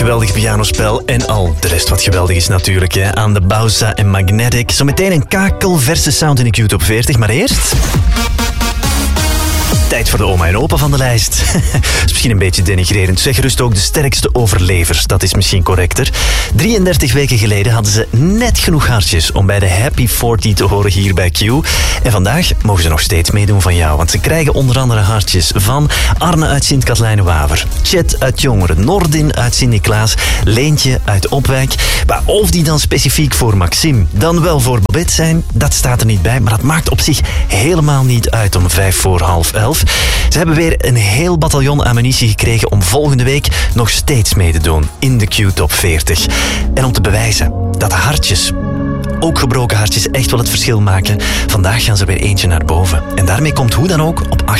geweldige pianospel en al de rest wat geweldig is natuurlijk. Hè? Aan de Bauza en Magnetic. Zometeen een kakelverse sound in de Q-top 40, maar eerst... Tijd voor de oma en opa van de lijst. Dat is misschien een beetje denigrerend. Zeg gerust ook de sterkste overlevers. Dat is misschien correcter. 33 weken geleden hadden ze net genoeg hartjes om bij de Happy 40 te horen hier bij Q. En vandaag mogen ze nog steeds meedoen van jou. Want ze krijgen onder andere hartjes van Arne uit Sint-Katlijne-Waver, Chet uit Jongeren, Nordin uit Sint-Niklaas, Leentje uit Opwijk. Maar of die dan specifiek voor Maxime dan wel voor Babette zijn, dat staat er niet bij. Maar dat maakt op zich helemaal niet uit om 11:55. Ze hebben weer een heel bataljon ammunitie gekregen om volgende week nog steeds mee te doen in de Q-top 40. En om te bewijzen dat de hartjes, ook gebroken hartjes, echt wel het verschil maken, vandaag gaan ze weer eentje naar boven. En daarmee komt hoe dan ook op 18.